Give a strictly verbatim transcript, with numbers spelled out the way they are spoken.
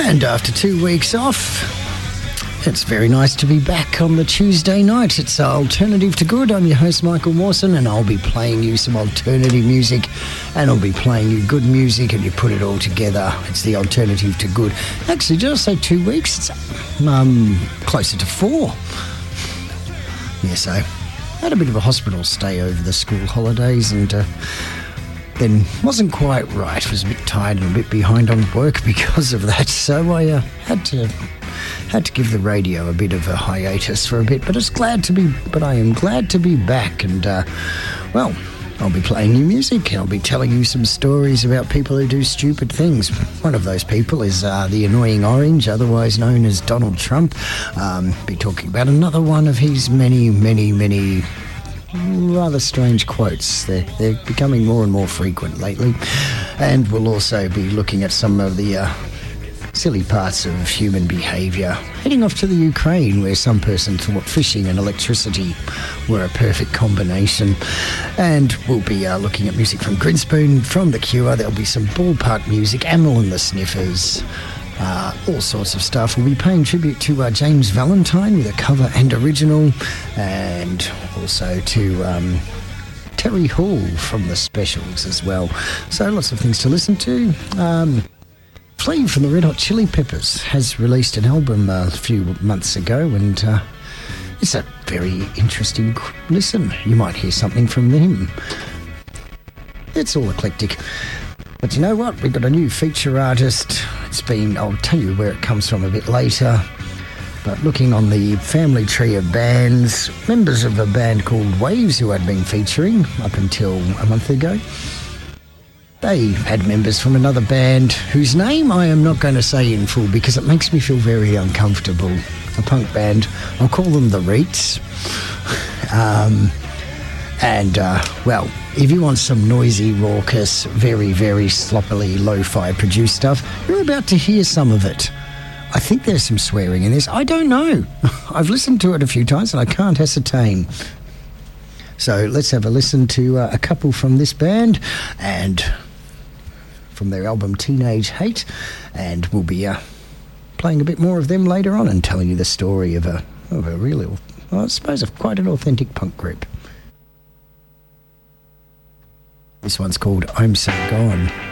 And after two weeks off, it's very nice to be back on the Tuesday night. It's Alternative to Good. I'm your host, Michael Mawson, and I'll be playing you some alternative music, and I'll be playing you good music, and you put it all together. It's the Alternative to Good. Actually, did I say two weeks? It's um, closer to four. Yeah, so I had a bit of a hospital stay over the school holidays, and uh, then wasn't quite right. Was a bit tired and a bit behind on work because of that. So I uh, had to had to give the radio a bit of a hiatus for a bit. But it's glad to be. But I am glad to be back. And uh, well, I'll be playing new music. I'll be telling you some stories about people who do stupid things. One of those people is uh, the Annoying Orange, otherwise known as Donald Trump. Um, be talking about another one of his many, many, many rather strange quotes. They're, they're becoming more and more frequent lately. And we'll also be looking at some of the uh, silly parts of human behaviour. Heading off to the Ukraine, where some person thought fishing and electricity were a perfect combination. And we'll be uh, looking at music from Grinspoon, from The Cure. There'll be some ballpark music, Amyl and the Sniffers. Uh, all sorts of stuff. We'll be paying tribute to uh, James Valentine with a cover and original, and also to um, Terry Hall from The Specials as well. So lots of things to listen to. Um, Flea from the Red Hot Chili Peppers has released an album uh, a few months ago, and uh, it's a very interesting listen. You might hear something from them. It's all eclectic. But you know what? We've got a new feature artist. It's been, I'll tell you where it comes from a bit later. But looking on the family tree of bands, members of a band called Waves, who I'd been featuring up until a month ago, they had members from another band whose name I am not going to say in full because it makes me feel very uncomfortable. A punk band. I'll call them the Reets. Um... And, uh, well, if you want some noisy, raucous, very, very sloppily lo-fi produced stuff, you're about to hear some of it. I think there's some swearing in this. I don't know. I've listened to it a few times and I can't ascertain. So let's have a listen to uh, a couple from this band and from their album Teenage Hate. And we'll be uh, playing a bit more of them later on and telling you the story of a, of a really, well, I suppose, of quite an authentic punk group. This one's called I'm So Gone.